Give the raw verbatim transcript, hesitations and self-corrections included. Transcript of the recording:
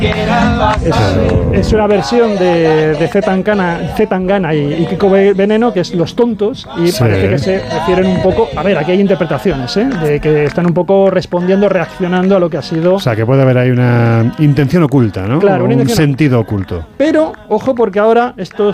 Es, es una versión de, de Z Tangana, Z Tangana y, y Kiko Veneno, que es Los Tontos, y Sí. parece que se refieren un poco, a ver, aquí hay interpretaciones, ¿eh? De que están un poco respondiendo, reaccionando a lo que ha sido. O sea, que puede haber ahí una intención oculta, ¿no? Claro, O una un intención- sentido oculto. Pero, ojo, porque ahora estos